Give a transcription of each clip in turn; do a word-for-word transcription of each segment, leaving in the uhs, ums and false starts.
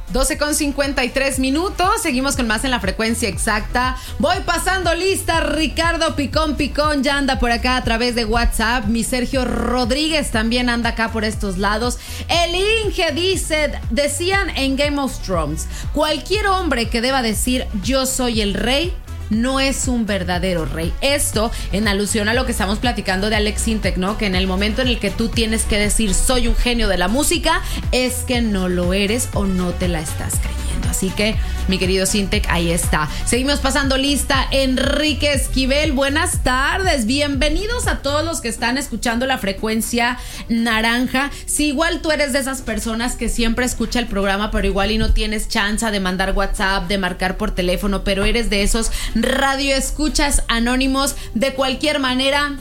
doce con cincuenta y tres minutos. Seguimos con más en la frecuencia exacta. Voy pasando lista. Ricardo Picón Picón ya anda por acá a través de WhatsApp. Mi Sergio Rodríguez también anda acá por estos lados. El Inge dice: decían en Game of Thrones, cualquier hombre que deba decir yo soy el rey no es un verdadero rey. Esto en alusión a lo que estamos platicando de Alex Sintek, ¿no? Que en el momento en el que tú tienes que decir soy un genio de la música, es que no lo eres o no te la estás creyendo. Así que, mi querido Sintek, ahí está. Seguimos pasando lista. Enrique Esquivel, buenas tardes. Bienvenidos a todos los que están escuchando la frecuencia naranja. Si igual tú eres de esas personas que siempre escucha el programa, pero igual y no tienes chance de mandar WhatsApp, de marcar por teléfono, pero eres de esos radio escuchas anónimos, de cualquier manera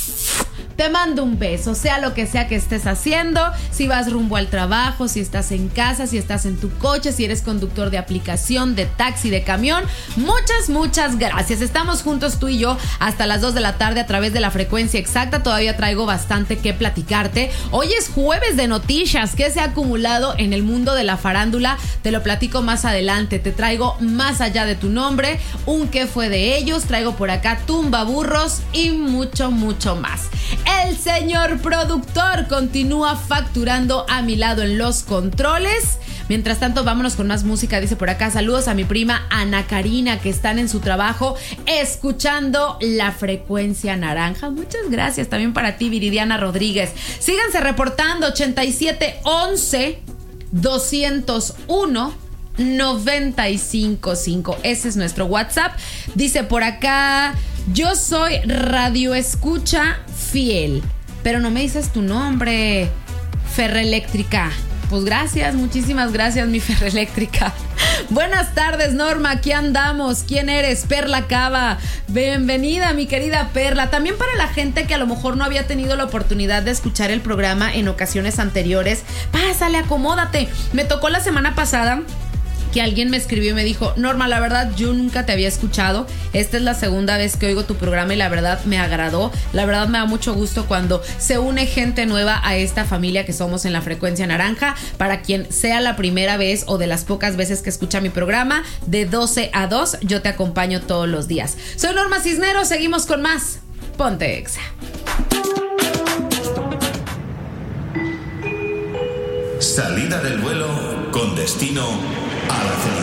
te mando un beso, sea lo que sea que estés haciendo, si vas rumbo al trabajo, si estás en casa, si estás en tu coche, si eres conductor de aplicación, de taxi, de camión. Muchas, muchas gracias. Estamos juntos tú y yo hasta las dos de la tarde a través de la frecuencia exacta. Todavía traigo bastante que platicarte. Hoy es jueves de noticias. ¿Qué se ha acumulado en el mundo de la farándula? Te lo platico más adelante. Te traigo más allá de tu nombre, un qué fue de ellos. Traigo por acá tumbaburros y mucho, mucho más. El señor productor continúa facturando a mi lado en los controles. Mientras tanto, vámonos con más música. Dice por acá: saludos a mi prima Ana Karina, que están en su trabajo escuchando la frecuencia naranja. Muchas gracias también para ti, Viridiana Rodríguez. Síganse reportando. Ochenta y siete once doscientos uno noventa y cinco cinco. Ese es nuestro WhatsApp. Dice por acá: yo soy radio escucha fiel, pero no me dices tu nombre. Ferreléctrica. Pues gracias, muchísimas gracias, mi Ferreléctrica. Buenas tardes, Norma, aquí andamos. ¿Quién eres? Perla Cava. Bienvenida, mi querida Perla. También para la gente que a lo mejor no había tenido la oportunidad de escuchar el programa en ocasiones anteriores, pásale, acomódate. Me tocó la semana pasada que alguien me escribió y me dijo: Norma, la verdad yo nunca te había escuchado, esta es la segunda vez que oigo tu programa y la verdad me agradó, la verdad me da mucho gusto cuando se une gente nueva a esta familia que somos en la frecuencia naranja. Para quien sea la primera vez o de las pocas veces que escucha mi programa, de doce a dos yo te acompaño todos los días. Soy Norma Cisneros, seguimos con más Ponte Exa. Salida del vuelo con destino a la felicidad.